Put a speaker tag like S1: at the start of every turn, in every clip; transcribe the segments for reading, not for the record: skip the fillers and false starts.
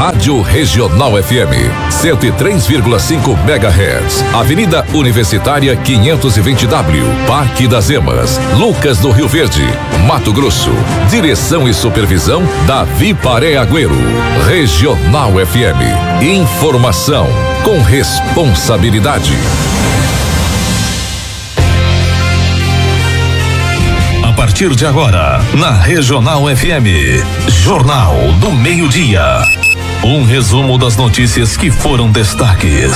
S1: Rádio Regional FM, 103,5 MHz. Avenida Universitária 520W, Parque das Emas, Lucas do Rio Verde, Mato Grosso. Direção e supervisão Davi Paré Agüero. Regional FM. Informação com responsabilidade. A partir de agora, na Regional FM, Jornal do Meio-Dia. Um resumo das notícias que foram destaques.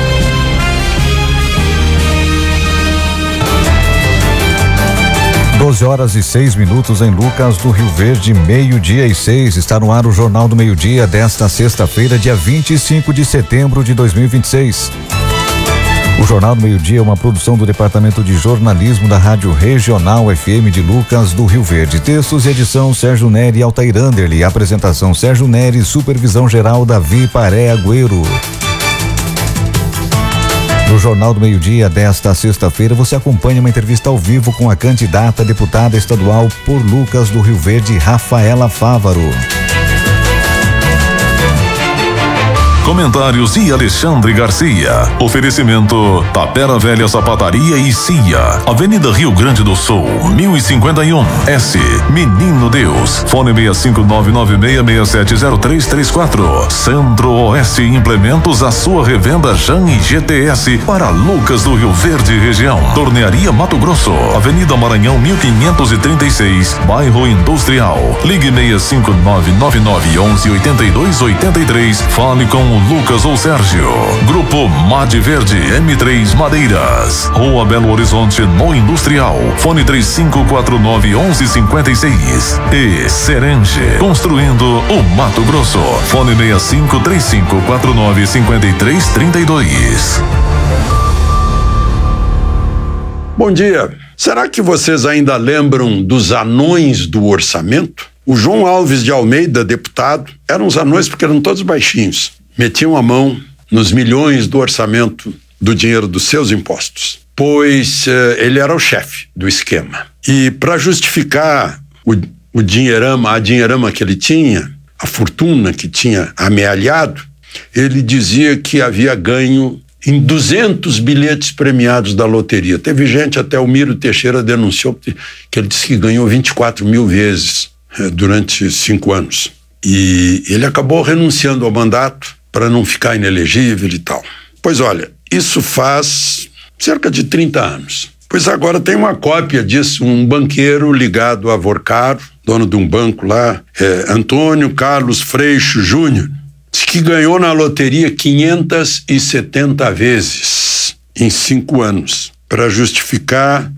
S2: 12h06 em Lucas do Rio Verde, 12h06. Está no ar o Jornal do Meio-Dia desta sexta-feira, dia 25 de setembro de 2026. O Jornal do Meio-Dia é uma produção do Departamento de Jornalismo da Rádio Regional FM de Lucas do Rio Verde. Textos e edição Sérgio Neri e Altair Anderle. Apresentação Sérgio Neri, supervisão geral Davi Paré Agüero. No Jornal do Meio-Dia desta sexta-feira, você acompanha uma entrevista ao vivo com a candidata a deputada estadual por Lucas do Rio Verde, Rafaela Fávaro.
S1: Comentários e Alexandre Garcia. Oferecimento Tapera Velha Sapataria e CIA. Avenida Rio Grande do Sul, 1051 S. Menino Deus. Fone 65996670334. Centro-Oeste Implementos, a sua revenda Jan e GTS para Lucas do Rio Verde região. Tornearia Mato Grosso. Avenida Maranhão 1536, Bairro Industrial. Ligue 65999118283. Fale com o Lucas ou Sérgio. Grupo Made Verde M3 Madeiras. Rua Belo Horizonte no Industrial. Fone 3549-1156. E Serenge. Construindo o Mato Grosso. Fone 653549-5332.
S3: Bom dia. Será que vocês ainda lembram dos anões do orçamento? O João Alves de Almeida, deputado, eram os anões porque eram todos baixinhos. Metiam a mão nos milhões do orçamento do dinheiro dos seus impostos, pois ele era o chefe do esquema. E para justificar o dinheirama, a dinheirama que ele tinha, a fortuna que tinha amealhado, ele dizia que havia ganho em 200 bilhetes premiados da loteria. Teve gente, até o Miro Teixeira denunciou que ele disse que ganhou 24 mil vezes durante 5 anos. E ele acabou renunciando ao mandato para não ficar inelegível e tal. Pois olha, isso faz cerca de 30 anos. Pois agora tem uma cópia disso, um banqueiro ligado a Vorcaro, dono de um banco lá, Antônio Carlos Freixo Júnior, diz que ganhou na loteria 570 vezes em 5 anos, para justificar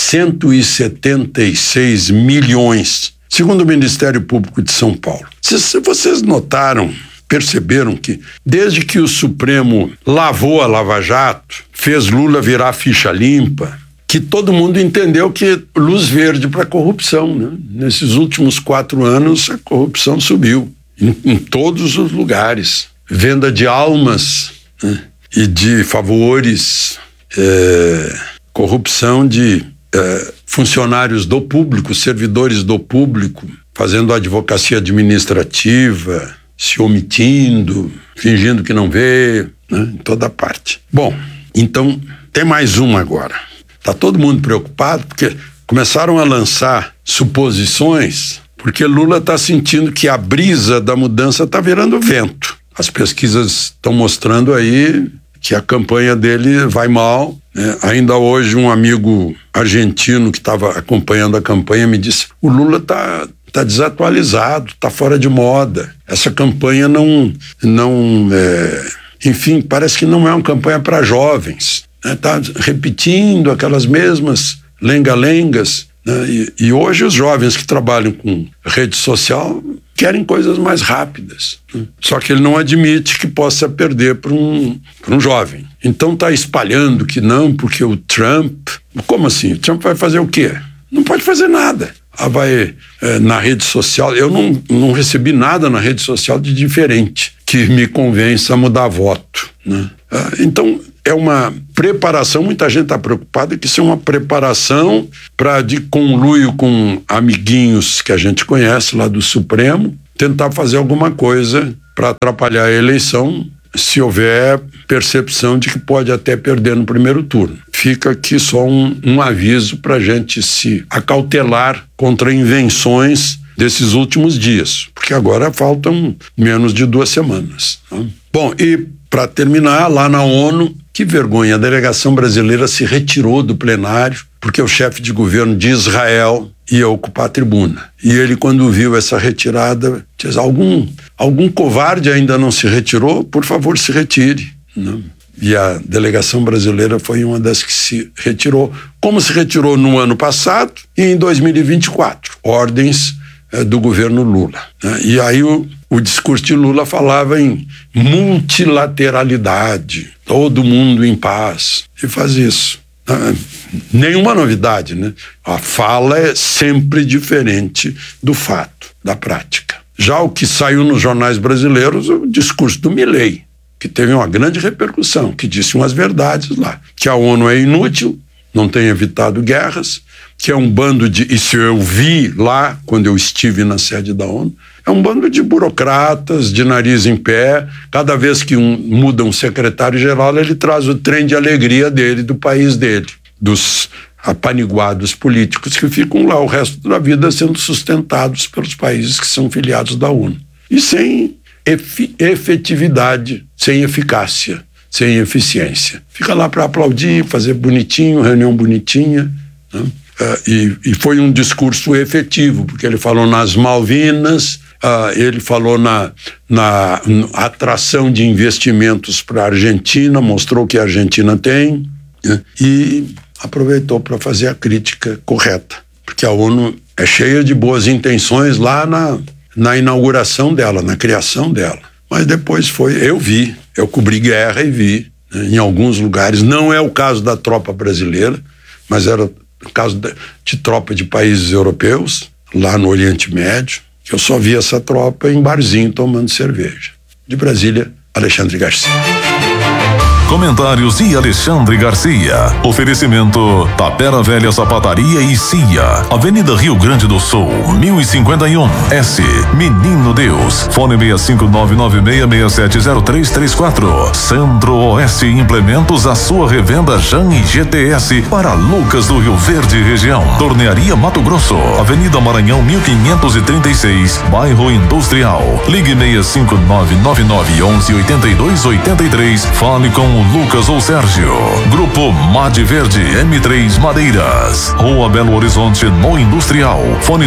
S3: 176 milhões, segundo o Ministério Público de São Paulo. Se vocês notaram, perceberam que desde que o Supremo lavou a Lava Jato, fez Lula virar ficha limpa, que todo mundo entendeu que luz verde para a corrupção, né? Nesses últimos 4 anos a corrupção subiu em todos os lugares. Venda de almas, né? E de favores, corrupção de funcionários do público, servidores do público, fazendo advocacia administrativa, se omitindo, fingindo que não vê, né? Em toda parte. Bom, então tem mais uma agora. Tá todo mundo preocupado porque começaram a lançar suposições porque Lula está sentindo que a brisa da mudança está virando vento. As pesquisas estão mostrando aí que a campanha dele vai mal, né? Ainda hoje um amigo argentino que estava acompanhando a campanha me disse: o Lula está desatualizado, está fora de moda. Essa campanha enfim, parece que não é uma campanha para jovens. Está repetindo aquelas mesmas lenga-lengas, né? E hoje os jovens que trabalham com rede social querem coisas mais rápidas, né? Só que ele não admite que possa perder para um jovem. Então está espalhando que não, porque o Trump... Como assim? O Trump vai fazer o quê? Não pode fazer nada. Vai na rede social. Eu não recebi nada na rede social de diferente que me convença a mudar voto, né? Então é uma preparação. Muita gente está preocupada que isso é uma preparação para, de conluio com amiguinhos que a gente conhece lá do Supremo, tentar fazer alguma coisa para atrapalhar a eleição se houver percepção de que pode até perder no primeiro turno. Fica aqui só um aviso para a gente se acautelar contra invenções desses últimos dias, porque agora faltam menos de 2 semanas. Né? Bom, e para terminar, lá na ONU, que vergonha, a delegação brasileira se retirou do plenário porque o chefe de governo de Israel ia ocupar a tribuna. E ele, quando viu essa retirada, diz, algum covarde ainda não se retirou? Por favor, se retire. Né? E a delegação brasileira foi uma das que se retirou, como se retirou no ano passado e em 2024, ordens do governo Lula. Né? E aí o discurso de Lula falava em multilateralidade, todo mundo em paz, e faz isso. Nenhuma novidade, né? A fala é sempre diferente do fato, da prática. Já o que saiu nos jornais brasileiros, o discurso do Milei, que teve uma grande repercussão, que disse umas verdades lá, que a ONU é inútil, não tem evitado guerras, que é um bando de, isso eu vi lá quando eu estive na sede da ONU, é um bando de burocratas, de nariz em pé. Cada vez que muda um secretário-geral, ele traz o trem de alegria dele, do país dele, dos apaniguados políticos que ficam lá o resto da vida sendo sustentados pelos países que são filiados da ONU. E sem efetividade, sem eficácia, sem eficiência. Fica lá para aplaudir, fazer bonitinho, reunião bonitinha, né? E foi um discurso efetivo, porque ele falou nas Malvinas, ele falou na atração de investimentos para a Argentina, mostrou que a Argentina tem, né? E aproveitou para fazer a crítica correta, porque a ONU é cheia de boas intenções lá na inauguração dela, na criação dela. Mas depois eu cobri guerra e vi, né, em alguns lugares, não é o caso da tropa brasileira, mas era o caso de tropa de países europeus, lá no Oriente Médio, que eu só vi essa tropa em barzinho tomando cerveja. De Brasília, Alexandre Garcia.
S1: Comentários de Alexandre Garcia. Oferecimento Tapera Velha Sapataria e CIA. Avenida Rio Grande do Sul, 1051 S. Menino Deus. Fone 65996670334. Centro-Oeste Implementos, a sua revenda Jan e GTS para Lucas do Rio Verde região. Tornearia Mato Grosso. Avenida Maranhão 1536, Bairro Industrial. Ligue 65999118283. Fale com Lucas ou Sérgio. Grupo Made Verde M3 Madeiras. Rua Belo Horizonte no Industrial. Fone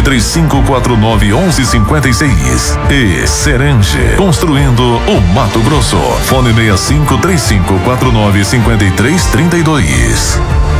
S1: 3549-1156. E Serenge. Construindo o Mato Grosso. Fone 653549-5332.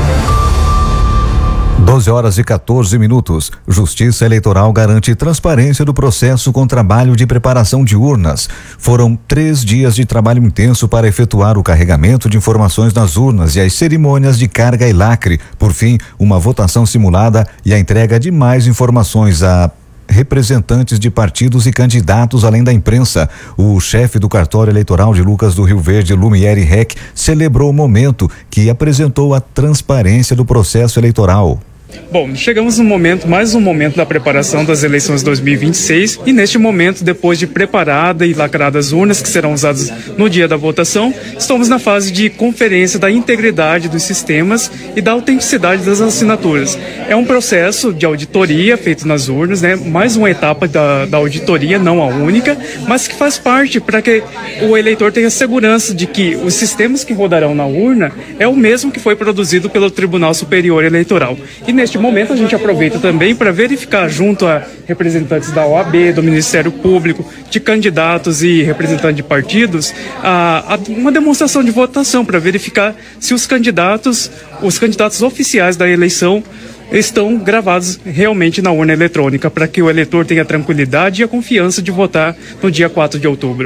S2: 12h14. Justiça Eleitoral garante transparência do processo com trabalho de preparação de urnas. Foram 3 dias de trabalho intenso para efetuar o carregamento de informações nas urnas e as cerimônias de carga e lacre. Por fim, uma votação simulada e a entrega de mais informações a representantes de partidos e candidatos, além da imprensa. O chefe do cartório eleitoral de Lucas do Rio Verde, Lumiere Rec, celebrou o momento que apresentou a transparência do processo eleitoral.
S4: Bom, chegamos no momento, mais um momento da preparação das eleições 2026 e neste momento, depois de preparada e lacradas urnas que serão usadas no dia da votação, estamos na fase de conferência da integridade dos sistemas e da autenticidade das assinaturas. É um processo de auditoria feito nas urnas, né? Mais uma etapa da auditoria, não a única, mas que faz parte para que o eleitor tenha segurança de que os sistemas que rodarão na urna é o mesmo que foi produzido pelo Tribunal Superior Eleitoral. E neste momento a gente aproveita também para verificar junto a representantes da OAB, do Ministério Público, de candidatos e representantes de partidos, uma demonstração de votação para verificar se os candidatos oficiais da eleição estão gravados realmente na urna eletrônica, para que o eleitor tenha a tranquilidade e a confiança de votar no dia 4 de outubro.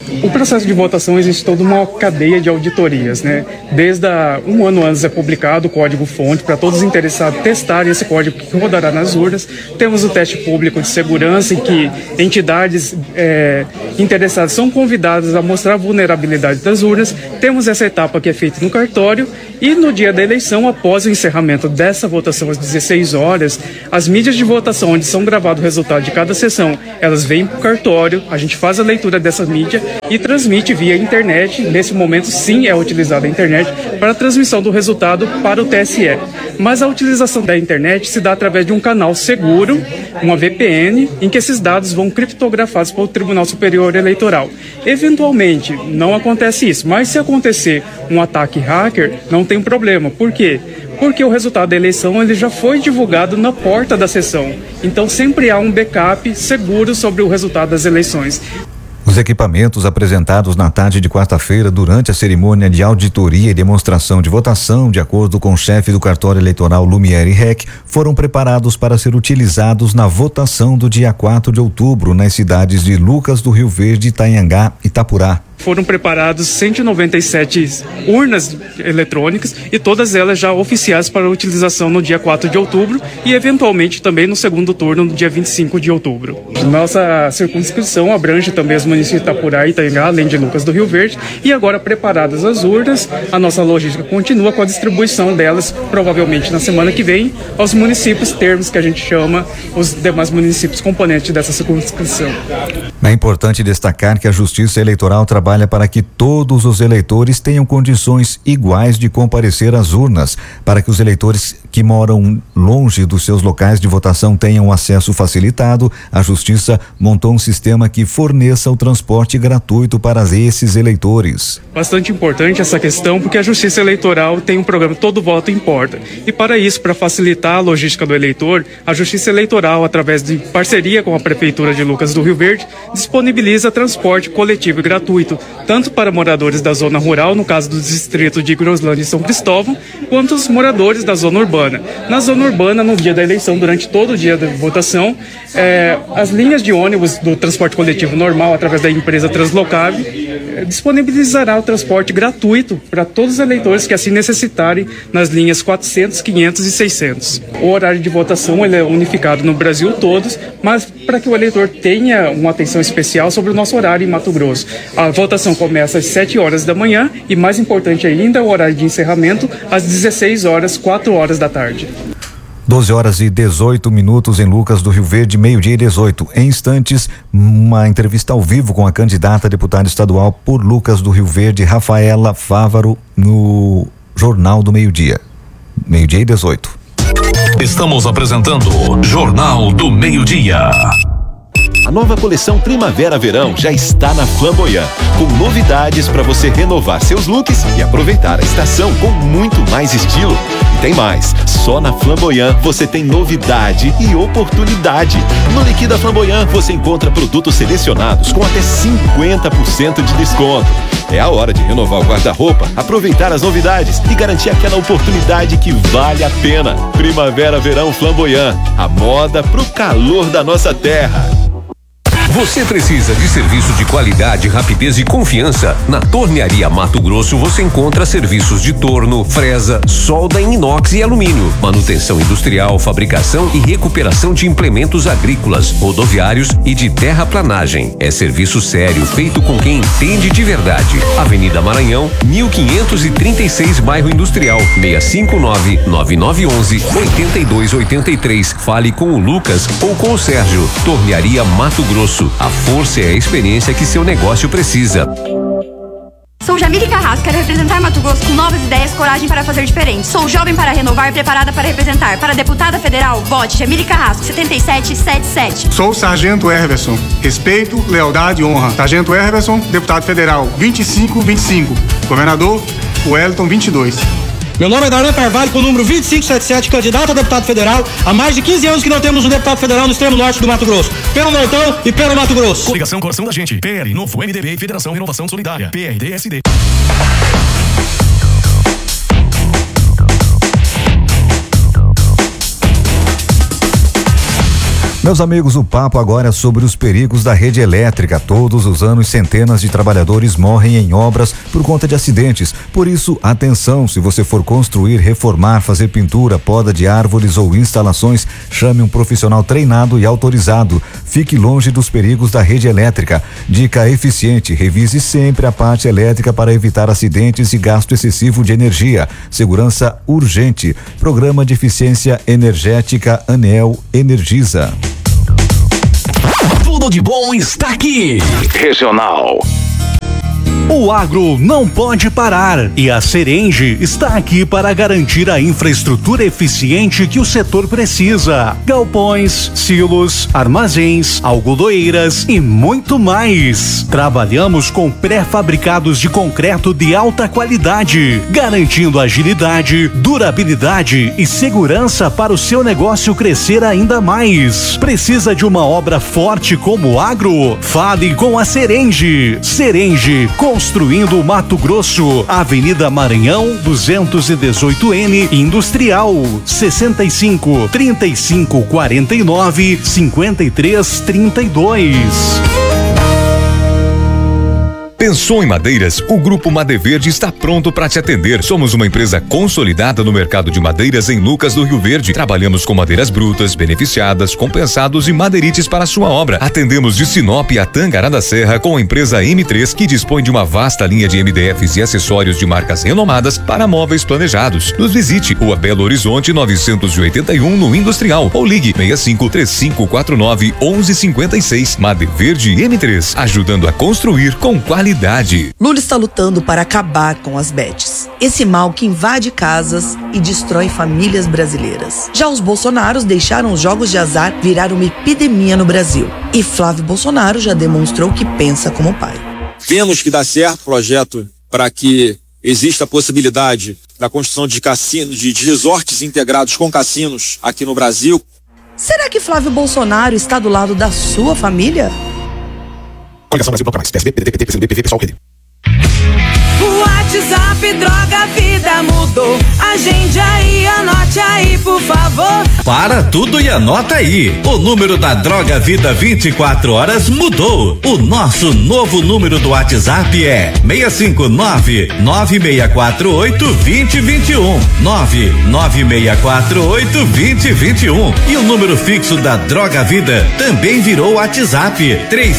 S4: O processo de votação existe toda uma cadeia de auditorias, né? Desde um ano antes é publicado o código-fonte para todos os interessados testarem esse código que rodará nas urnas. Temos o teste público de segurança em que entidades interessadas são convidadas a mostrar a vulnerabilidade das urnas. Temos essa etapa que é feita no cartório e no dia da eleição, após o encerramento dessa votação às 16 horas, as mídias de votação onde são gravados o resultado de cada sessão, elas vêm para o cartório, a gente faz a leitura dessa mídia e transmite via internet. Nesse momento, sim, é utilizada a internet para a transmissão do resultado para o TSE. Mas a utilização da internet se dá através de um canal seguro, uma VPN, em que esses dados vão criptografados para o Tribunal Superior Eleitoral. Eventualmente, não acontece isso, mas se acontecer um ataque hacker, não tem problema. Por quê? Porque o resultado da eleição ele já foi divulgado na porta da sessão. Então sempre há um backup seguro sobre o resultado das eleições.
S2: Os equipamentos apresentados na tarde de quarta-feira durante a cerimônia de auditoria e demonstração de votação, de acordo com o chefe do cartório eleitoral Lumiere Rec, foram preparados para ser utilizados na votação do dia 4 de outubro nas cidades de Lucas do Rio Verde, Itanhangá e Itapurá.
S4: Foram preparados 197 urnas eletrônicas e todas elas já oficiais para utilização no dia 4 de outubro e eventualmente também no segundo turno no dia 25 de outubro. Nossa circunscrição abrange também os municípios de Itapurá e Itanhangá, além de Lucas do Rio Verde, e agora preparadas as urnas, a nossa logística continua com a distribuição delas, provavelmente na semana que vem, aos municípios termos que a gente chama os demais municípios componentes dessa circunscrição.
S2: É importante destacar que a Justiça Eleitoral trabalha para que todos os eleitores tenham condições iguais de comparecer às urnas, para que os eleitores que moram longe dos seus locais de votação tenham acesso facilitado. A Justiça montou um sistema que forneça o transporte gratuito para esses eleitores.
S4: Bastante importante essa questão, porque a Justiça Eleitoral tem um programa Todo Voto Importa. E para isso, para facilitar a logística do eleitor, a Justiça Eleitoral, através de parceria com a Prefeitura de Lucas do Rio Verde, disponibiliza transporte coletivo e gratuito, tanto para moradores da zona rural, no caso do distrito de Groslândia e São Cristóvão, quanto os moradores da zona urbana. Na zona urbana, no dia da eleição, durante todo o dia da votação, as linhas de ônibus do transporte coletivo normal, através da empresa Translocave, disponibilizará o transporte gratuito para todos os eleitores que assim necessitarem nas linhas 400, 500 e 600. O horário de votação ele é unificado no Brasil todo, mas para que o eleitor tenha uma atenção especial sobre o nosso horário em Mato Grosso. A votação começa às 7 horas da manhã e, mais importante ainda, o horário de encerramento às 16 horas, 4 horas da tarde.
S2: 12 horas e 18 minutos em Lucas do Rio Verde, 12:18. Em instantes, uma entrevista ao vivo com a candidata a deputada estadual por Lucas do Rio Verde, Rafaela Fávaro, no Jornal do Meio-Dia. 12:18.
S1: Estamos apresentando Jornal do Meio-Dia.
S5: A nova coleção Primavera-Verão já está na Flamboyant, com novidades para você renovar seus looks e aproveitar a estação com muito mais estilo. E tem mais, só na Flamboyant você tem novidade e oportunidade. No Liquida Flamboyant você encontra produtos selecionados com até 50% de desconto. É a hora de renovar o guarda-roupa, aproveitar as novidades e garantir aquela oportunidade que vale a pena. Primavera-Verão Flamboyant, a moda pro calor da nossa terra.
S6: Você precisa de serviço de qualidade, rapidez e confiança? Na Tornearia Mato Grosso você encontra serviços de torno, fresa, solda em inox e alumínio, manutenção industrial, fabricação e recuperação de implementos agrícolas, rodoviários e de terraplanagem. É serviço sério, feito com quem entende de verdade. Avenida Maranhão, 1536, Bairro Industrial, 659-9911-8283. Fale com o Lucas ou com o Sérgio. Tornearia Mato Grosso. A força é a experiência que seu negócio precisa.
S7: Sou Jamile Carrasco, quero representar Mato Grosso com novas ideias, coragem para fazer diferente. Sou jovem para renovar, preparada para representar. Para deputada federal, vote Jamile Carrasco, 7777.
S8: Sou o Sargento Herverson. Respeito, lealdade e honra. Sargento Herverson, deputado federal, 2525. Governador, Wellington, 22.
S9: Meu nome é Darlan Carvalho, com o número 2577, candidato a deputado federal. Há mais de 15 anos que não temos um deputado federal no extremo norte do Mato Grosso. Pelo Nortão e pelo Mato Grosso.
S10: Coligação Coração da Gente, PL, Novo, MDB e Federação Renovação Solidária, PRD-SD.
S2: Meus amigos, o papo agora é sobre os perigos da rede elétrica. Todos os anos, centenas de trabalhadores morrem em obras por conta de acidentes. Por isso, atenção, se você for construir, reformar, fazer pintura, poda de árvores ou instalações, chame um profissional treinado e autorizado. Fique longe dos perigos da rede elétrica. Dica eficiente: revise sempre a parte elétrica para evitar acidentes e gasto excessivo de energia. Segurança urgente. Programa de Eficiência Energética ANEEL Energisa.
S10: Tudo de bom está aqui.
S11: Regional.
S12: O agro não pode parar e a Cerengy está aqui para garantir a infraestrutura eficiente que o setor precisa. Galpões, silos, armazéns, algodoeiras e muito mais. Trabalhamos com pré-fabricados de concreto de alta qualidade, garantindo agilidade, durabilidade e segurança para o seu negócio crescer ainda mais. Precisa de uma obra forte como o agro? Fale com a Cerengy. Cerengy, construindo Mato Grosso, Avenida Maranhão 218N, Industrial, 65 35 49 53 32.
S13: Pensou em madeiras? O Grupo Madeverde está pronto para te atender. Somos uma empresa consolidada no mercado de madeiras em Lucas do Rio Verde. Trabalhamos com madeiras brutas, beneficiadas, compensados e madeirites para a sua obra. Atendemos de Sinop a Tangará da Serra com a empresa M3, que dispõe de uma vasta linha de MDFs e acessórios de marcas renomadas para móveis planejados. Nos visite, Rua Belo Horizonte 981 no Industrial, ou ligue 65 3549 1156. Madeverde M3, ajudando a construir com qualidade.
S14: Lula está lutando para acabar com as bets, esse mal que invade casas e destrói famílias brasileiras. Já os Bolsonaros deixaram os jogos de azar virar uma epidemia no Brasil. E Flávio Bolsonaro já demonstrou que pensa como pai.
S15: Vemos que dá certo o projeto para que exista a possibilidade da construção de cassinos, de resorts integrados com cassinos aqui no Brasil.
S14: Será que Flávio Bolsonaro está do lado da sua família?
S10: Coligação Brasil Bloco Mais, PSB, PDT, PT, PCdoB, PV, PSOL, PD.
S16: O WhatsApp Droga Vida mudou. Agende aí, anote aí, por favor.
S17: Para tudo e anota aí. O número da Droga Vida 24 horas mudou. O nosso novo número do WhatsApp é 659-9648-2021. 99648-2021. E o número fixo da Droga Vida também virou WhatsApp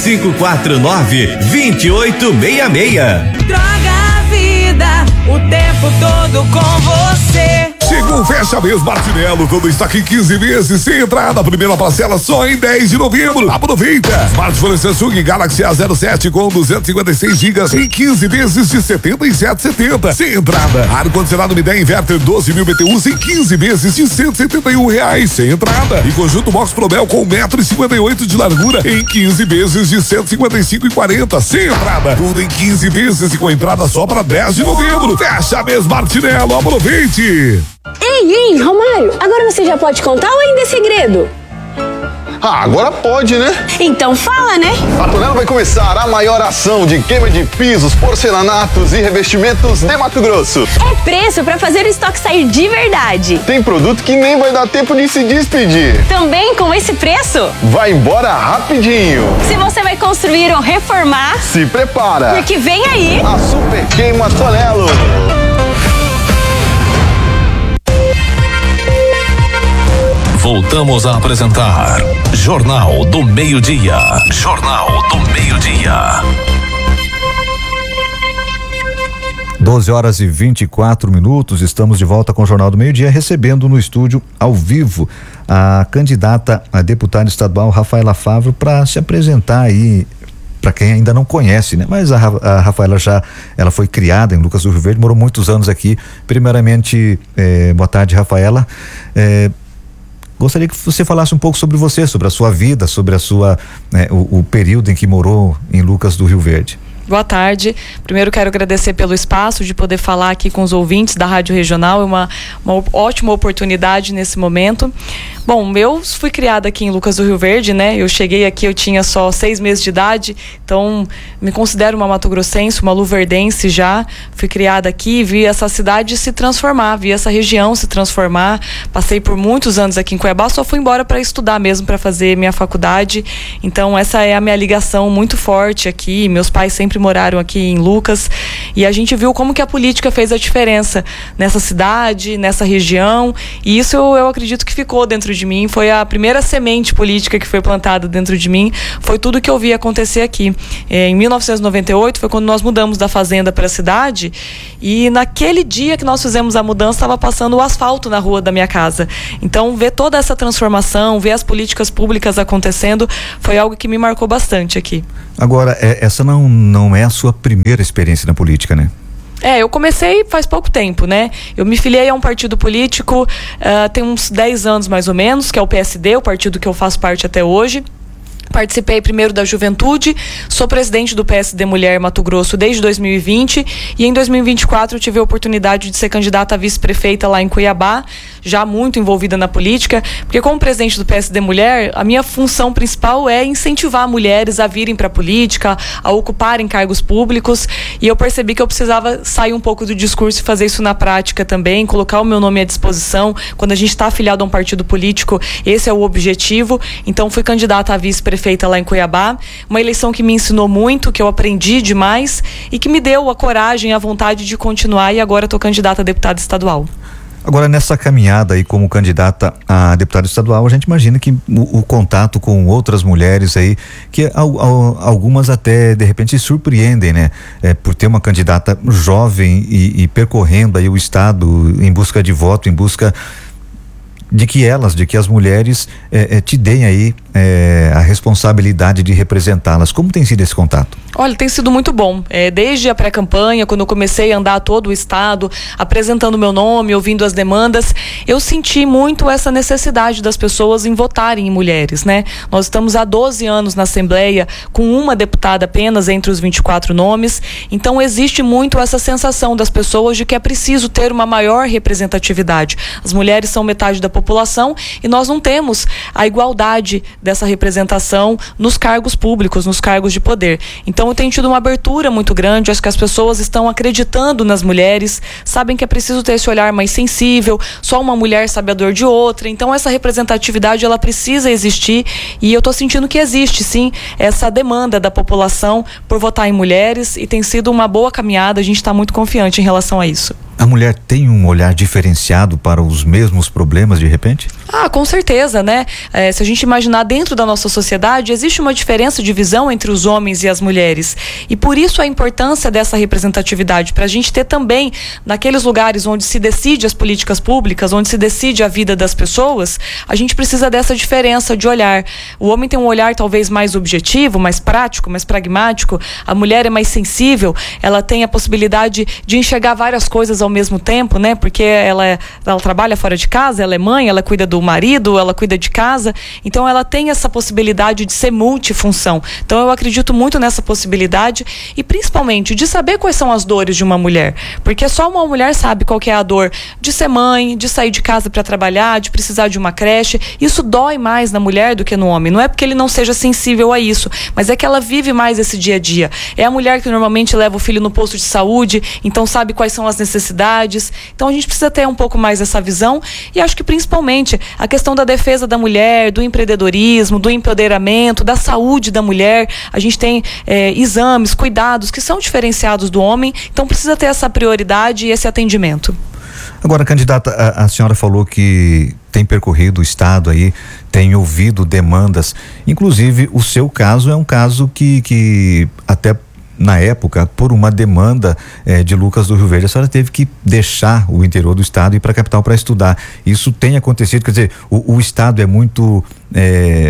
S17: 3549-2866.
S16: Droga Vida, o tempo todo com você.
S1: Chegou o Fecha Mês Martinello, todo está aqui 15 meses, sem entrada, primeira parcela só em 10 de novembro. Aproveita! Smartphone Samsung Galaxy A07 com 256 GB em 15 meses de 77,70, sem entrada. Ar-condicionado Midea Inverter 12.000 BTUs em 15 meses de R$171, sem entrada. E conjunto Box Probel com 1,58 m de largura em 15 meses de R$155,40, sem entrada. Tudo em 15 meses e com entrada só para 10 de novembro. Fecha Mês Martinello, aproveite!
S18: Ei, Romário, agora você já pode contar ou ainda é segredo?
S19: Agora pode, né?
S18: Então fala, né?
S19: A Tonelo vai começar a maior ação de queima de pisos, porcelanatos e revestimentos de Mato Grosso.
S18: É preço pra fazer o estoque sair de verdade.
S19: Tem produto que nem vai dar tempo de se despedir.
S18: Também com esse preço?
S19: Vai embora rapidinho.
S18: Se você vai construir ou reformar,
S19: se prepara.
S18: Porque vem aí
S19: a Super Queima Tonelo.
S1: Voltamos a apresentar Jornal do Meio-Dia. Jornal do Meio-Dia.
S2: 12h24, estamos de volta com o Jornal do Meio-Dia, recebendo no estúdio, ao vivo, a candidata a deputada estadual Rafaela Favro para se apresentar aí, para quem ainda não conhece, né? Mas a Rafaela ela foi criada em Lucas do Rio Verde, morou muitos anos aqui. Primeiramente, boa tarde, Rafaela. Gostaria que você falasse um pouco sobre você, sobre a sua vida, sobre a sua, o período em que morou em Lucas do Rio Verde.
S20: Boa tarde. Primeiro quero agradecer pelo espaço de poder falar aqui com os ouvintes da Rádio Regional. É uma ótima oportunidade nesse momento. Bom, eu fui criada aqui em Lucas do Rio Verde, né? Eu cheguei aqui, eu tinha só 6 meses de idade, então me considero uma mato-grossense, uma luverdense já. Fui criada aqui, vi essa cidade se transformar, vi essa região se transformar. Passei por muitos anos aqui em Cuiabá, só fui embora para estudar mesmo, para fazer minha faculdade. Então essa é a minha ligação muito forte aqui. Meus pais sempre moraram aqui em Lucas e a gente viu como que a política fez a diferença nessa cidade, nessa região, e isso eu acredito que ficou dentro de mim. Foi a primeira semente política que foi plantada dentro de mim, foi tudo que eu vi acontecer aqui. Em 1998 foi quando nós mudamos da fazenda para a cidade, e naquele dia que nós fizemos a mudança estava passando o asfalto na rua da minha casa. Então ver toda essa transformação, ver as políticas públicas acontecendo, foi algo que me marcou bastante aqui.
S2: Agora, essa não é a sua primeira experiência na política, né?
S20: Eu comecei faz pouco tempo, né? Eu me filiei a um partido político tem uns 10 anos mais ou menos, que é o PSD, o partido que eu faço parte até hoje. Participei primeiro da Juventude, sou presidente do PSD Mulher Mato Grosso desde 2020 e em 2024 eu tive a oportunidade de ser candidata a vice-prefeita lá em Cuiabá, já muito envolvida na política, porque como presidente do PSD Mulher, a minha função principal é incentivar mulheres a virem para a política, a ocuparem cargos públicos, e eu percebi que eu precisava sair um pouco do discurso e fazer isso na prática também, colocar o meu nome à disposição. Quando a gente está afiliado a um partido político, esse é o objetivo. Então fui candidata a vice-prefeita lá em Cuiabá, uma eleição que me ensinou muito, que eu aprendi demais e que me deu a coragem, a vontade de continuar, e agora estou candidata a deputada estadual.
S2: Agora, nessa caminhada aí como candidata a deputada estadual, a gente imagina que o contato com outras mulheres aí, que algumas até de repente se surpreendem, né? Por ter uma candidata jovem e percorrendo aí o estado em busca de voto, em busca de que as mulheres te deem aí a responsabilidade de representá-las. Como tem sido esse contato?
S20: Olha, tem sido muito bom. Desde a pré-campanha, quando eu comecei a andar todo o estado, apresentando meu nome, ouvindo as demandas, eu senti muito essa necessidade das pessoas em votarem em mulheres, né? Nós estamos há 12 anos na Assembleia com uma deputada apenas entre os 24 nomes, então existe muito essa sensação das pessoas de que é preciso ter uma maior representatividade. As mulheres são metade da população e nós não temos a igualdade dessa representação nos cargos públicos, nos cargos de poder. Então eu tenho tido uma abertura muito grande, acho que as pessoas estão acreditando nas mulheres, sabem que é preciso ter esse olhar mais sensível, só uma mulher sabe a dor de outra, então essa representatividade ela precisa existir, e eu estou sentindo que existe sim essa demanda da população por votar em mulheres, e tem sido uma boa caminhada, a gente está muito confiante em relação a isso.
S2: A mulher tem um olhar diferenciado para os mesmos problemas de repente?
S20: Com certeza, né? Se a gente imaginar dentro da nossa sociedade, existe uma diferença de visão entre os homens e as mulheres. E por isso a importância dessa representatividade, para a gente ter também, naqueles lugares onde se decide as políticas públicas, onde se decide a vida das pessoas, a gente precisa dessa diferença de olhar. O homem tem um olhar talvez mais objetivo, mais prático, mais pragmático. A mulher é mais sensível, ela tem a possibilidade de enxergar várias coisas ao mesmo tempo, né? Porque ela trabalha fora de casa, ela é mãe, ela cuida do marido, ela cuida de casa, então ela tem essa possibilidade de ser multifunção. Então eu acredito muito nessa possibilidade, e principalmente de saber quais são as dores de uma mulher, porque só uma mulher sabe qual que é a dor de ser mãe, de sair de casa para trabalhar, de precisar de uma creche. Isso dói mais na mulher do que no homem, não é porque ele não seja sensível a isso, mas é que ela vive mais esse dia a dia. É a mulher que normalmente leva o filho no posto de saúde, então sabe quais são as necessidades. Então a gente precisa ter um pouco mais essa visão, e acho que principalmente a questão da defesa da mulher, do empreendedorismo, do empoderamento, da saúde da mulher. A gente tem exames, cuidados que são diferenciados do homem, então precisa ter essa prioridade e esse atendimento.
S2: Agora, candidata, a senhora falou que tem percorrido o estado aí, tem ouvido demandas, inclusive o seu caso é um caso que até na época, por uma demanda de Lucas do Rio Verde, a senhora teve que deixar o interior do estado e ir para a capital para estudar. Isso tem acontecido, quer dizer, o estado é muito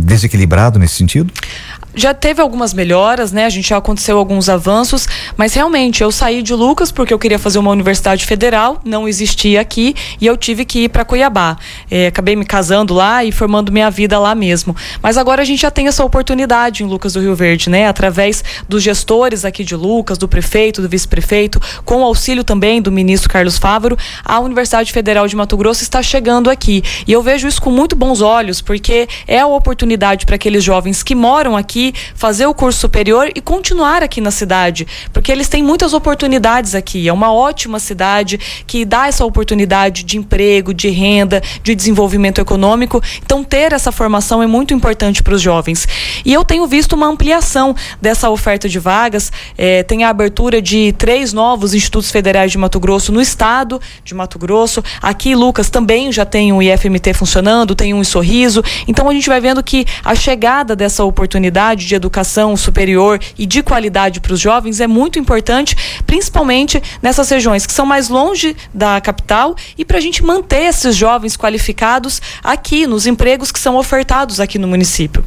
S2: desequilibrado nesse sentido?
S20: Já teve algumas melhoras, né? A gente já aconteceu alguns avanços, mas realmente eu saí de Lucas porque eu queria fazer uma universidade federal, não existia aqui e eu tive que ir para Cuiabá. Acabei me casando lá e formando minha vida lá mesmo. Mas agora a gente já tem essa oportunidade em Lucas do Rio Verde, né? Através dos gestores aqui de Lucas, do prefeito, do vice-prefeito, com o auxílio também do ministro Carlos Fávaro, a Universidade Federal de Mato Grosso está chegando aqui. E eu vejo isso com muito bons olhos, porque é a oportunidade para aqueles jovens que moram aqui fazer o curso superior e continuar aqui na cidade, porque eles têm muitas oportunidades aqui. É uma ótima cidade que dá essa oportunidade de emprego, de renda, de desenvolvimento econômico. Então ter essa formação é muito importante para os jovens. E eu tenho visto uma ampliação dessa oferta de vagas. Tem a abertura de 3 novos institutos federais de Mato Grosso no estado de Mato Grosso. Aqui Lucas também já tem um IFMT funcionando, tem um em Sorriso. Então a gente vai vendo que a chegada dessa oportunidade de educação superior e de qualidade para os jovens é muito importante, principalmente nessas regiões que são mais longe da capital, e para a gente manter esses jovens qualificados aqui nos empregos que são ofertados aqui no município.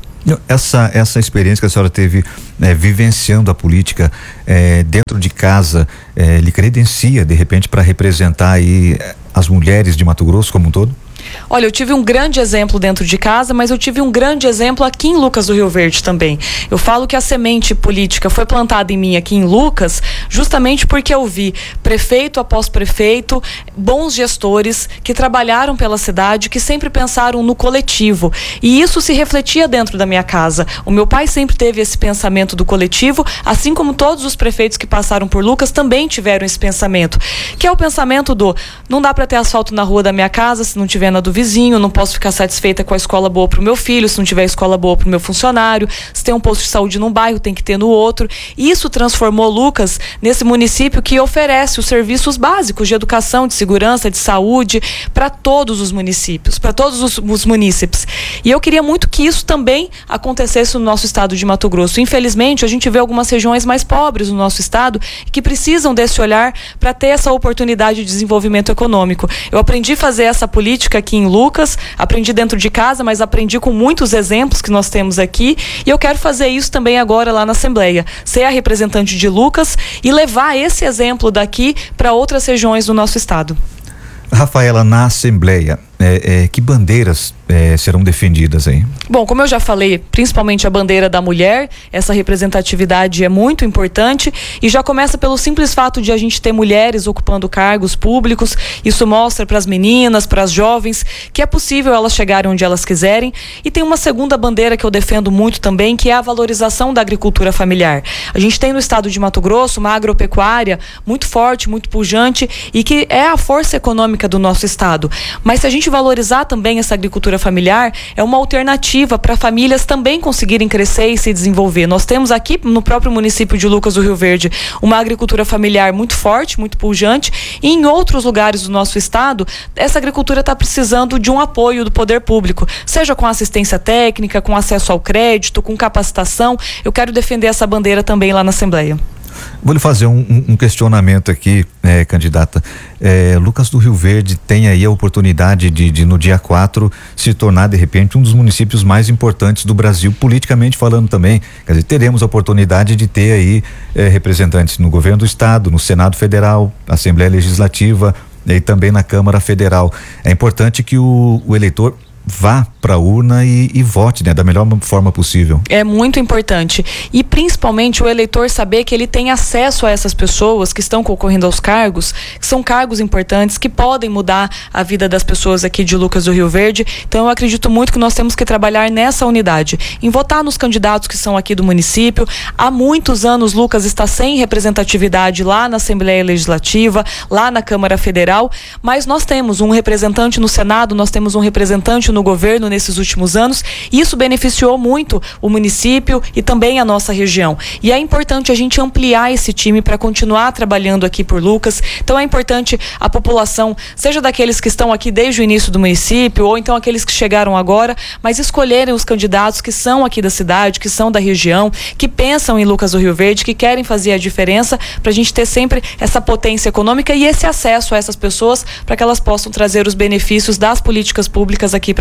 S2: Essa experiência que a senhora teve vivenciando a política dentro de casa lhe credencia de repente para representar aí as mulheres de Mato Grosso como um todo?
S20: Olha, eu tive um grande exemplo dentro de casa, mas eu tive um grande exemplo aqui em Lucas do Rio Verde também. Eu falo que a semente política foi plantada em mim aqui em Lucas justamente porque eu vi prefeito após prefeito, bons gestores que trabalharam pela cidade, que sempre pensaram no coletivo. E isso se refletia dentro da minha casa. O meu pai sempre teve esse pensamento do coletivo, assim como todos os prefeitos que passaram por Lucas também tiveram esse pensamento, que é o pensamento do não dá para ter asfalto na rua da minha casa se não tiver na do vizinho, não posso ficar satisfeita com a escola boa pro meu filho, se não tiver escola boa pro meu funcionário, se tem um posto de saúde num bairro, tem que ter no outro. Isso transformou Lucas nesse município que oferece os serviços básicos de educação, de segurança, de saúde para todos os municípios, para todos os munícipes. E eu queria muito que isso também acontecesse no nosso estado de Mato Grosso. Infelizmente, a gente vê algumas regiões mais pobres no nosso estado que precisam desse olhar para ter essa oportunidade de desenvolvimento econômico. Eu aprendi a fazer essa política aqui em Lucas, aprendi dentro de casa, mas aprendi com muitos exemplos que nós temos aqui, e eu quero fazer isso também agora lá na Assembleia, ser a representante de Lucas e levar esse exemplo daqui para outras regiões do nosso estado.
S2: Rafaela, na Assembleia, que bandeiras serão defendidas aí?
S20: Bom, como eu já falei, principalmente a bandeira da mulher, essa representatividade é muito importante e já começa pelo simples fato de a gente ter mulheres ocupando cargos públicos. Isso mostra para as meninas, para as jovens, que é possível elas chegarem onde elas quiserem. E tem uma segunda bandeira que eu defendo muito também, que é a valorização da agricultura familiar. A gente tem no estado de Mato Grosso uma agropecuária muito forte, muito pujante e que é a força econômica do nosso estado. Mas se a gente valorizar também essa agricultura familiar, é uma alternativa para famílias também conseguirem crescer e se desenvolver. Nós temos aqui no próprio município de Lucas do Rio Verde uma agricultura familiar muito forte, muito pujante, e em outros lugares do nosso estado essa agricultura está precisando de um apoio do poder público, seja com assistência técnica, com acesso ao crédito, com capacitação. Eu quero defender essa bandeira também lá na Assembleia.
S2: Vou lhe fazer um questionamento aqui, candidata. Lucas do Rio Verde tem aí a oportunidade de no dia 4 se tornar de repente um dos municípios mais importantes do Brasil, politicamente falando também. Quer dizer, teremos a oportunidade de ter aí representantes no governo do estado, no Senado Federal, Assembleia Legislativa e também na Câmara Federal. É importante que o eleitor vá para a urna e vote, né, da melhor forma possível.
S20: É muito importante. E principalmente o eleitor saber que ele tem acesso a essas pessoas que estão concorrendo aos cargos, que são cargos importantes, que podem mudar a vida das pessoas aqui de Lucas do Rio Verde. Então eu acredito muito que nós temos que trabalhar nessa unidade, em votar nos candidatos que são aqui do município. Há muitos anos Lucas está sem representatividade lá na Assembleia Legislativa, lá na Câmara Federal, mas nós temos um representante no Senado, nós temos um representante no governo nesses últimos anos, e isso beneficiou muito o município e também a nossa região. E é importante a gente ampliar esse time para continuar trabalhando aqui por Lucas. Então é importante a população, seja daqueles que estão aqui desde o início do município, ou então aqueles que chegaram agora, mas escolherem os candidatos que são aqui da cidade, que são da região, que pensam em Lucas do Rio Verde, que querem fazer a diferença, para a gente ter sempre essa potência econômica e esse acesso a essas pessoas, para que elas possam trazer os benefícios das políticas públicas aqui para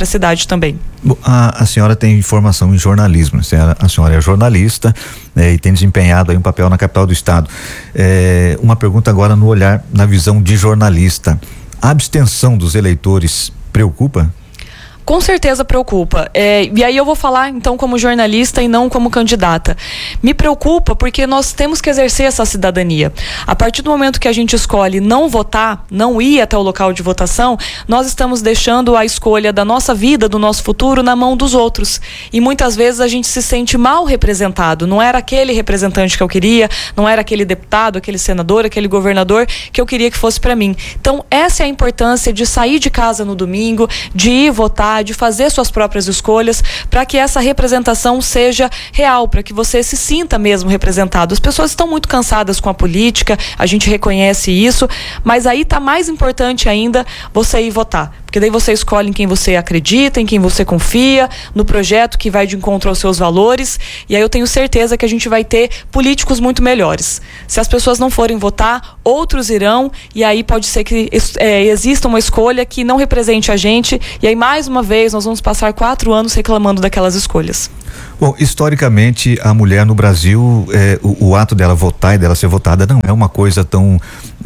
S20: para a cidade também.
S2: A senhora tem formação em jornalismo, a senhora é jornalista, e tem desempenhado aí um papel na capital do estado. Uma pergunta agora no olhar, na visão de jornalista. A abstenção dos eleitores preocupa?
S20: Com certeza preocupa. E aí eu vou falar então como jornalista e não como candidata. Me preocupa porque nós temos que exercer essa cidadania. A partir do momento que a gente escolhe não votar, não ir até o local de votação, nós estamos deixando a escolha da nossa vida, do nosso futuro, na mão dos outros. E muitas vezes a gente se sente mal representado. Não era aquele representante que eu queria, não era aquele deputado, aquele senador, aquele governador que eu queria que fosse para mim. Então essa é a importância de sair de casa no domingo, de ir votar, de fazer suas próprias escolhas, para que essa representação seja real, para que você se sinta mesmo representado. As pessoas estão muito cansadas com a política, a gente reconhece isso, mas aí está mais importante ainda você ir votar, porque daí você escolhe em quem você acredita, em quem você confia, no projeto que vai de encontro aos seus valores, e aí eu tenho certeza que a gente vai ter políticos muito melhores. Se as pessoas não forem votar, outros irão, e aí pode ser que exista uma escolha que não represente a gente, e aí mais uma vez nós vamos passar 4 anos reclamando daquelas escolhas.
S2: Bom, historicamente a mulher no Brasil, o ato dela votar e dela ser votada não é uma coisa tão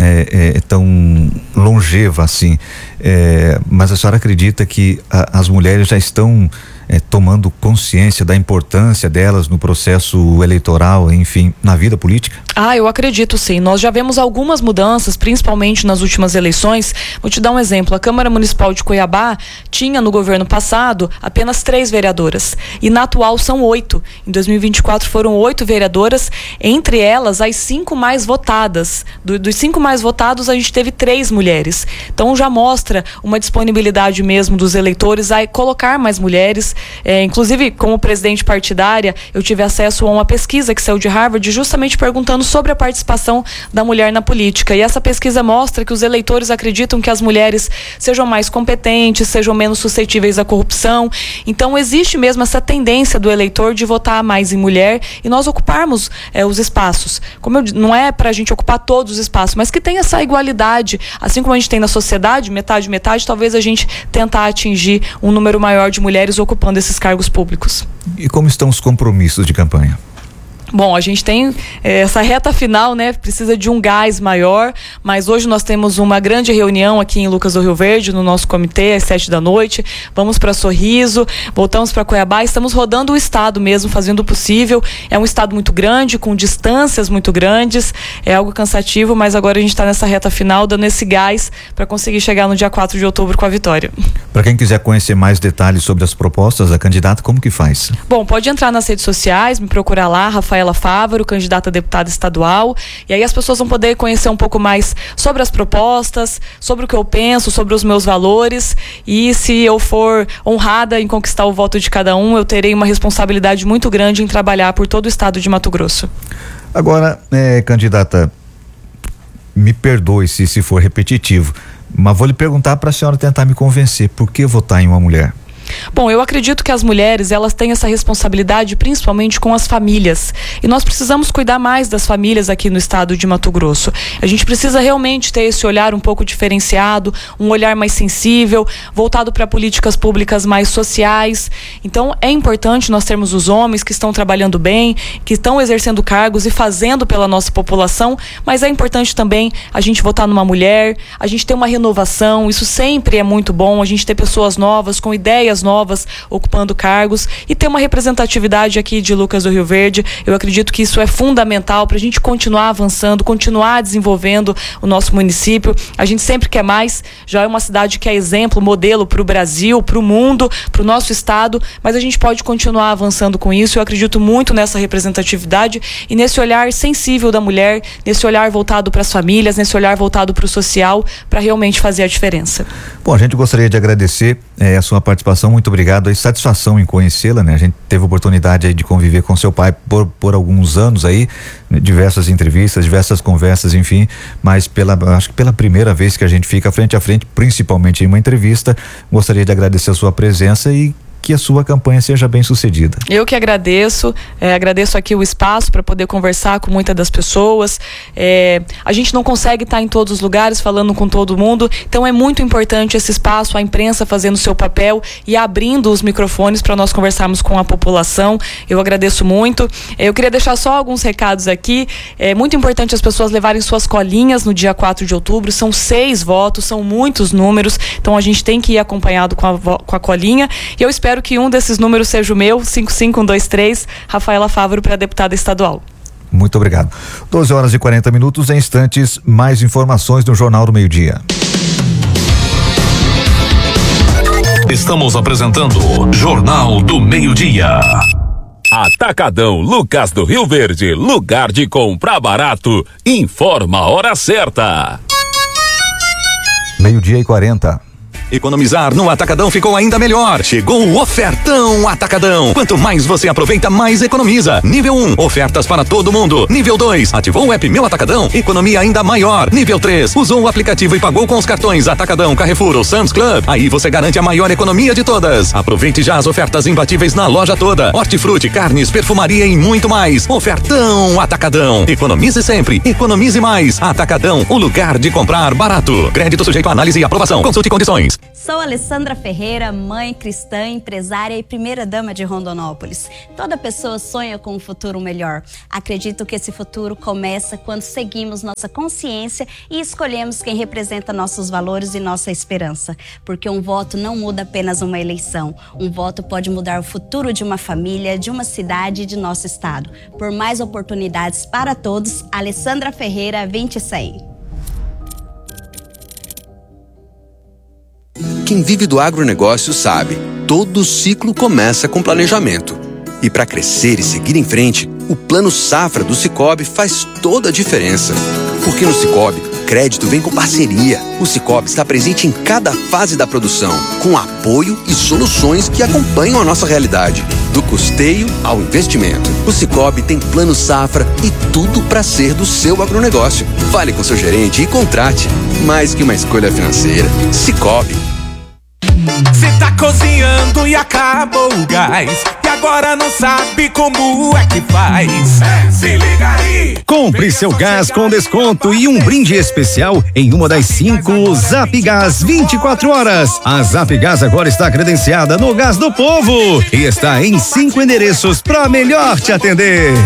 S2: longeva assim, mas a senhora acredita que as mulheres já estão tomando consciência da importância delas no processo eleitoral, enfim, na vida política?
S20: Eu acredito sim. Nós já vemos algumas mudanças, principalmente nas últimas eleições. Vou te dar um exemplo. A Câmara Municipal de Cuiabá tinha no governo passado apenas 3 vereadoras e na atual são 8. Em 2024 foram 8 vereadoras, entre elas as 5 mais votadas. Dos 5 mais votados a gente teve 3 mulheres. Então já mostra uma disponibilidade mesmo dos eleitores a colocar mais mulheres. Inclusive, como presidente partidária, eu tive acesso a uma pesquisa que saiu de Harvard justamente perguntando sobre a participação da mulher na política. E essa pesquisa mostra que os eleitores acreditam que as mulheres sejam mais competentes, sejam menos suscetíveis à corrupção. Então, existe mesmo essa tendência do eleitor de votar mais em mulher e nós ocuparmos os espaços. Como não é para a gente ocupar todos os espaços, mas que tenha essa igualdade. Assim como a gente tem na sociedade, metade, talvez a gente tentar atingir um número maior de mulheres ocupando esses cargos públicos.
S2: E como estão os compromissos de campanha?
S20: Bom, a gente tem essa reta final, né? Precisa de um gás maior, mas hoje nós temos uma grande reunião aqui em Lucas do Rio Verde, no nosso comitê, às 19h. Vamos para Sorriso, voltamos para Cuiabá, estamos rodando o estado mesmo, fazendo o possível. É um estado muito grande, com distâncias muito grandes, é algo cansativo, mas agora a gente está nessa reta final, dando esse gás para conseguir chegar no dia 4 de outubro com a vitória.
S2: Para quem quiser conhecer mais detalhes sobre as propostas da candidata, como que faz?
S20: Bom, pode entrar nas redes sociais, me procurar lá, Rafaela Fávaro, candidata a deputada estadual, e aí as pessoas vão poder conhecer um pouco mais sobre as propostas, sobre o que eu penso, sobre os meus valores, e se eu for honrada em conquistar o voto de cada um, eu terei uma responsabilidade muito grande em trabalhar por todo o estado de Mato Grosso.
S2: Agora, candidata, me perdoe se for repetitivo, mas vou lhe perguntar para a senhora tentar me convencer, por que votar em uma mulher?
S20: Bom, eu acredito que as mulheres, elas têm essa responsabilidade principalmente com as famílias, e nós precisamos cuidar mais das famílias aqui no estado de Mato Grosso. A gente precisa realmente ter esse olhar um pouco diferenciado, um olhar mais sensível, voltado para políticas públicas mais sociais. Então é importante nós termos os homens que estão trabalhando bem, que estão exercendo cargos e fazendo pela nossa população, mas é importante também a gente votar numa mulher, a gente ter uma renovação, isso sempre é muito bom, a gente ter pessoas novas, com ideias novas, ocupando cargos, e ter uma representatividade aqui de Lucas do Rio Verde. Eu acredito que isso é fundamental para a gente continuar avançando, continuar desenvolvendo o nosso município. A gente sempre quer mais, já é uma cidade que é exemplo, modelo para o Brasil, para o mundo, para o nosso estado, mas a gente pode continuar avançando com isso. Eu acredito muito nessa representatividade e nesse olhar sensível da mulher, nesse olhar voltado para as famílias, nesse olhar voltado para o social, para realmente fazer a diferença.
S2: Bom, a gente gostaria de agradecer a sua participação, muito obrigado, satisfação em conhecê-la, né? A gente teve a oportunidade aí de conviver com seu pai por alguns anos aí, diversas entrevistas, diversas conversas, enfim, mas acho que pela primeira vez que a gente fica frente a frente, principalmente em uma entrevista, gostaria de agradecer a sua presença e que a sua campanha seja bem sucedida.
S20: Eu que agradeço, agradeço aqui o espaço para poder conversar com muitas das pessoas. A gente não consegue estar em todos os lugares falando com todo mundo, então é muito importante esse espaço, a imprensa fazendo o seu papel e abrindo os microfones para nós conversarmos com a população. Eu agradeço muito. Eu queria deixar só alguns recados aqui. É muito importante as pessoas levarem suas colinhas no dia 4 de outubro. São 6 votos, são muitos números, então a gente tem que ir acompanhado com a colinha. E eu espero que um desses números seja o meu, 55123, Rafaela Fávaro, para deputada estadual.
S2: Muito obrigado. 12h40, em instantes, mais informações no Jornal do Meio-Dia.
S1: Estamos apresentando Jornal do Meio-Dia.
S11: Atacadão Lucas do Rio Verde, lugar de comprar barato. Informa a hora certa.
S2: 12h40.
S21: Economizar no Atacadão ficou ainda melhor. Chegou o Ofertão Atacadão. Quanto mais você aproveita, mais economiza. Nível 1, ofertas para todo mundo. Nível 2, ativou o app Meu Atacadão, economia ainda maior. Nível 3, usou o aplicativo e pagou com os cartões Atacadão, Carrefour ou Sam's Club. Aí você garante a maior economia de todas. Aproveite já as ofertas imbatíveis na loja toda. Hortifruti, carnes, perfumaria e muito mais. Ofertão Atacadão. Economize sempre, economize mais. Atacadão, o lugar de comprar barato. Crédito sujeito a análise e aprovação. Consulte condições.
S22: Sou Alessandra Ferreira, mãe cristã, empresária e primeira-dama de Rondonópolis. Toda pessoa sonha com um futuro melhor. Acredito que esse futuro começa quando seguimos nossa consciência e escolhemos quem representa nossos valores e nossa esperança. Porque um voto não muda apenas uma eleição. Um voto pode mudar o futuro de uma família, de uma cidade e de nosso estado. Por mais oportunidades para todos, Alessandra Ferreira, 202100.
S23: Quem vive do agronegócio sabe, todo ciclo começa com planejamento. E para crescer e seguir em frente, o Plano Safra do Sicoob faz toda a diferença. Porque no Sicoob, crédito vem com parceria. O Sicoob está presente em cada fase da produção, com apoio e soluções que acompanham a nossa realidade. Do custeio ao investimento. O Sicoob tem Plano Safra e tudo para ser do seu agronegócio. Fale com seu gerente e contrate. Mais que uma escolha financeira. Sicoob.
S24: Cê tá cozinhando e acabou o gás, e agora não sabe como é que faz. Se liga aí!
S25: Compre seu gás com desconto e um brinde especial em uma das 5 Zap Gás 24 horas. A Zap Gás agora está credenciada no Gás do Povo e está em 5 endereços para melhor te atender.